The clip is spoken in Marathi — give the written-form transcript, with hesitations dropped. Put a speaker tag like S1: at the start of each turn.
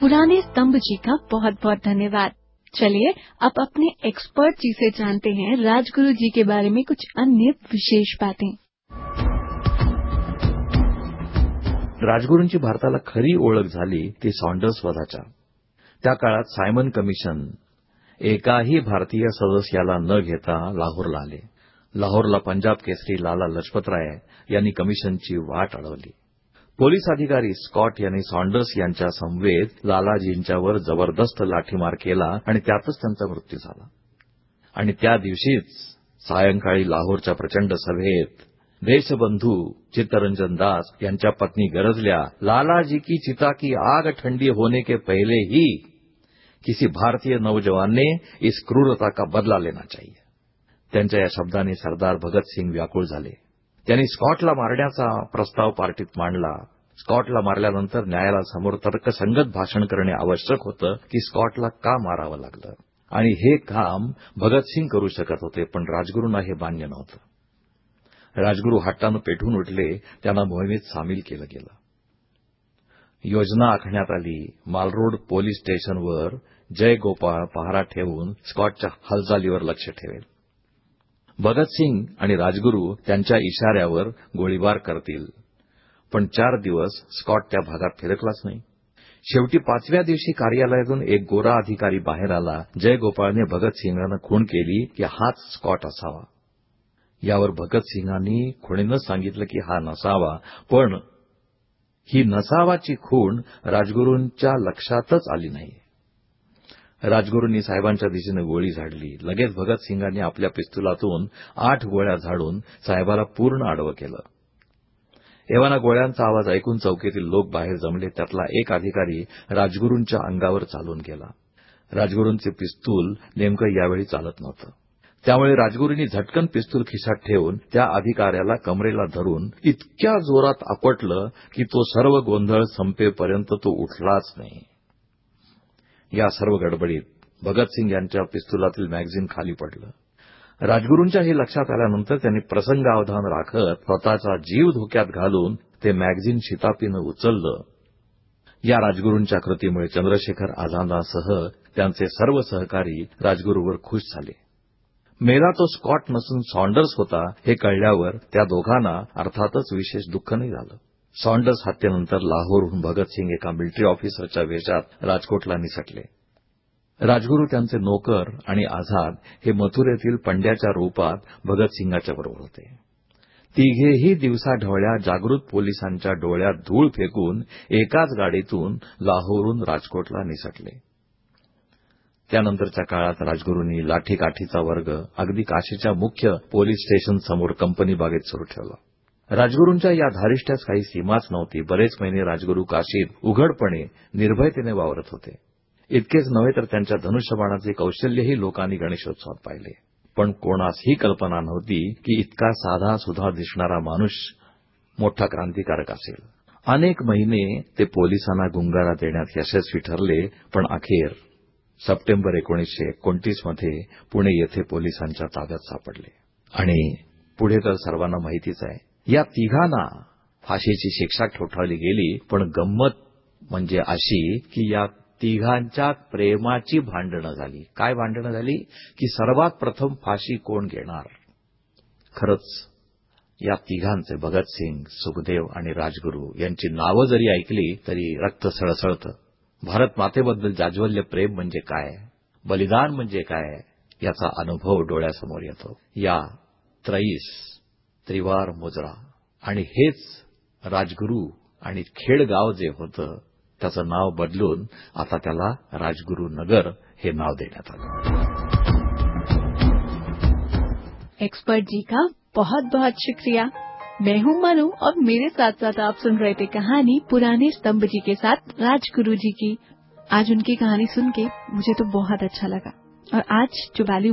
S1: पुराने स्तंभ जी का बहुत बहुत धन्यवाद। चलिए अब अपने एक्सपर्ट जी से जानते हैं राजगुरु जी के बारे में कुछ अन्य विशेष बातें।
S2: राजगुरूंची भारताला खरी ओळख झाली ती सॉन्डर्स वधाच्या। त्या काळात सायमन कमिशन एकाही भारतीय सदस्याला न घेता लाहोरला आले। लाहोरला पंजाब केसरी लाला लजपतराय यांनी कमिशनची वाट अडवली। पोलीस अधिकारी स्कॉट यांनी सॉन्डर्स यांच्या समवेत लालाजींच्यावर जबरदस्त लाठीमार केला आणि त्यातच त्यांचा मृत्यू झाला। आणि त्या दिवशीच सायंकाळी लाहोरच्या प्रचंड सभेत देशबंधू चित्तरंजन दास यांच्या पत्नी गरजल्या, लालाजी की चिता की आग ठंडी होने के पहले ही किसी भारतीय नौजवान ने इस क्रूरता का बदला लेना चाहिए। त्यांच्या या शब्दांनी सरदार भगतसिंग व्याकुळ झाले। त्यांनी स्कॉटला मारण्याचा प्रस्ताव पार्टीत मांडला। स्कॉटला मारल्यानंतर न्यायालयासमोर तर्कसंगत भाषण करणे आवश्यक होतं की स्कॉटला का मारावं लागलं, आणि हे काम भगतसिंग करू शकत होते, पण राजगुरूंना हे मान्य नव्हतं। राजगुरू हट्टानं पेटून उठले, त्यांना मोहिमेत सामील केलं गेलं। योजना आखण्यात आली। मालरोड पोलीस स्टेशनवर जयगोपाळ पहारा ठेवून स्कॉटच्या हालचालीवर लक्ष ठेवेल। भगतसिंग आणि राजगुरू त्यांच्या इशाऱ्यावर गोळीबार करतील, पण 4 दिवस स्कॉट त्या भागात फिरकलाच नाही। शेवटी 5व्या दिवशी कार्यालयातून एक गोरा अधिकारी बाहेर आला। जयगोपाळने भगतसिंगांना खूण केली की हाच स्कॉट असावा। यावर भगतसिंगांनी खुणेनं सांगितलं की हा नसावा, पण ही नसावाची खूण राजगुरूंच्या लक्षातच आली नाही। राजगुरूंनी साहेबांच्या दिशेने गोळी झाडली। लगेच भगतसिंगांनी आपल्या पिस्तुलातून 8 गोळ्या झाडून साहेबाला पूर्ण आडवं केलं। एव्हाना गोळ्यांचा आवाज ऐकून चौकीतील लोक बाहेर जमले। त्यातला एक अधिकारी राजगुरूंच्या अंगावर चालून गेला। राजगुरूंचे पिस्तूल नेमकं यावेळी चालत नव्हतं, त्यामुळे राजगुरूंनी झटकन पिस्तूल खिशात ठेवून त्या अधिकाऱ्याला कमरेला धरून इतक्या जोरात आपटलं की तो सर्व गोंधळ संपेपर्यंत तो उठलाच नाही। या सर्व गडबडीत भगतसिंग यांच्या पिस्तुलातील मॅगझिन खाली पडलं। राजगुरूंच्या हे लक्षात आल्यानंतर त्यांनी प्रसंगावधान राखत स्वतःचा जीव धोक्यात घालून ते मॅगझिन शिताफीनं उचललं। या राजगुरूंच्या कृतीमुळे चंद्रशेखर आझादांसह त्यांचे सर्व सहकारी राजगुरूवर खुश झाले। मेला तो स्कॉट नसून सॉन्डर्स होता हे कळल्यावर त्या दोघांना अर्थातच विशेष दुःख नाही झालं। सॉन्डर्स हत्येनंतर लाहोरहून भगतसिंग एका मिलिटरी ऑफिसरच्या वेशात राजकोटला निसटले। राजगुरू त्यांचे नोकर आणि आझाद हे मथुरेतील पंड्याच्या रूपात भगतसिंगाच्या बरोबर होते। तिघेही दिवसाढवळ्या जागृत पोलिसांच्या डोळ्यात धूळ फेकून एकाच गाडीतून लाहोरहून राजकोटला निसटले। त्यानंतरच्या काळात राजगुरूंनी लाठीकाठीचा वर्ग अगदी काशीच्या मुख्य पोलीस स्टेशन समोर कंपनी बागेत सुरू ठेवला। राजगुरूंच्या या धारिष्ट्यास काही सीमाच नव्हती। बरेच महिने राजगुरू काशीत उघडपणे निर्भयतेने वावरत होते। इतकेच नव्हे तर त्यांच्या धनुष्यबाणाचे कौशल्यही लोकांनी गणेशोत्सवात पाहिले। पण कोणासही कल्पना नव्हती की इतका साधा सुधा दिसणारा माणूस मोठा क्रांतिकारक असेल। अनेक महिने ते पोलिसांना गुंगारा देण्यात यशस्वी ठरले, पण अखेर सप्टेंबर 1929 मध्ये पुणे येथे पोलिसांच्या ताब्यात सापडले। आणि पुढे तर सर्वांना माहितीच आहे। या तिघांना फाशीची शिक्षा ठोठावली गेली, पण गंमत म्हणजे अशी की या तिघांच्या प्रेमाची भांडणं झाली। काय भांडणं झाली की सर्वात प्रथम फाशी कोण घेणार। खरंच या तिघांचे भगतसिंग, सुखदेव आणि राजगुरू यांची नावं जरी ऐकली तरी रक्त सळसळतं। भारत मातेबद्दल जाज्वल्य प्रेम म्हणजे काय, बलिदान म्हणजे काय, याचा अनुभव डोळ्यासमोर येतो। या त्रिवार मुजरा, आणि हेच राजगुरू आणि खेडगाव जे होतं त्याचं नाव बदलून आता त्याला राजगुरू नगर हे नाव देण्यात आलं।
S1: एक्सपर्ट जी का बहुत बहुत शुक्रिया। मैं हूं मनु और मेरे साथ साथ आप सुन रहे थे कहानी पुराने स्तंभ जी के साथ राजगुरु जी की। आज उनकी कहानी सुन के मुझे तो बहुत अच्छा लगा, और आज जो वैल्यू